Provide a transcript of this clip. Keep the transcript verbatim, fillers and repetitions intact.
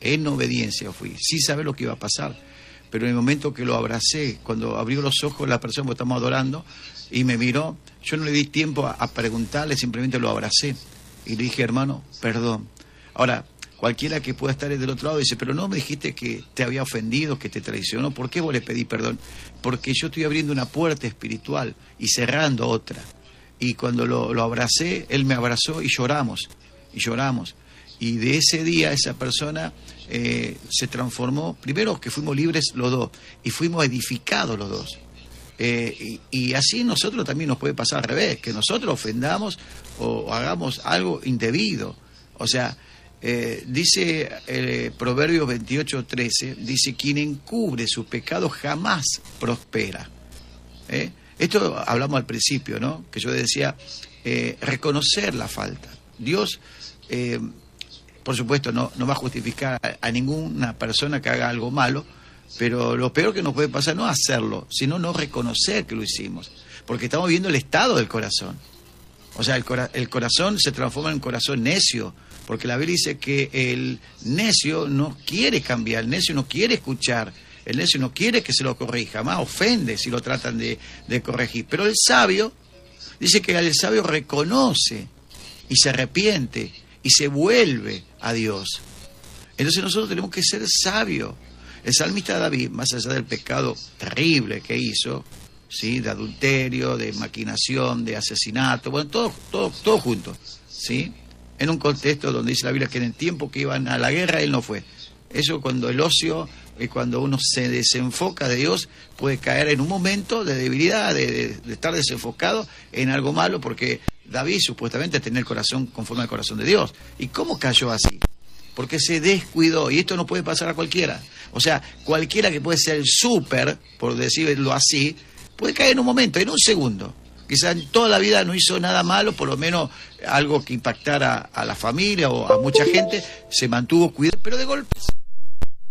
en obediencia fui, sin saber lo que iba a pasar. Pero en el momento que lo abracé, cuando abrió los ojos la persona que estamos adorando y me miró, yo no le di tiempo a, a preguntarle, simplemente lo abracé y le dije, hermano, perdón. Ahora, cualquiera que pueda estar del otro lado dice, pero no me dijiste que te había ofendido, que te traicionó, ¿por qué vos le pedí perdón? Porque yo estoy abriendo una puerta espiritual y cerrando otra. Y cuando lo, lo abracé, él me abrazó y lloramos, y lloramos. Y de ese día esa persona eh, se transformó, primero que fuimos libres los dos, y fuimos edificados los dos. Eh, y, y así nosotros también nos puede pasar al revés, que nosotros ofendamos o hagamos algo indebido. O sea, eh, dice el Proverbios veintiocho trece, dice, quien encubre su pecado jamás prospera. ¿Eh? Esto hablamos al principio, ¿no? Que yo decía, eh, reconocer la falta. Dios... Eh, Por supuesto, no, no va a justificar a, a ninguna persona que haga algo malo, pero lo peor que nos puede pasar no es hacerlo, sino no reconocer que lo hicimos, porque estamos viendo el estado del corazón. O sea, el, cora el corazón se transforma en un corazón necio, porque la Biblia dice que el necio no quiere cambiar, el necio no quiere escuchar, el necio no quiere que se lo corrija, más ofende si lo tratan de, de corregir. Pero el sabio, dice que el sabio reconoce y se arrepiente, y se vuelve a Dios. Entonces nosotros tenemos que ser sabios. El salmista David, más allá del pecado terrible que hizo, ¿sí?, de adulterio, de maquinación, de asesinato, bueno, todo, todo, todo junto, ¿sí?, en un contexto donde dice la Biblia que en el tiempo que iban a la guerra él no fue. Eso cuando el ocio y cuando uno se desenfoca de Dios puede caer en un momento de debilidad, de, de, de estar desenfocado en algo malo, porque David supuestamente tenía el corazón conforme al corazón de Dios. ¿Y cómo cayó así? Porque se descuidó, y esto no puede pasar a cualquiera. O sea, cualquiera que puede ser el súper, por decirlo así, puede caer en un momento, en un segundo. Quizás en toda la vida no hizo nada malo, por lo menos algo que impactara a la familia o a mucha gente, se mantuvo cuidado, pero de golpe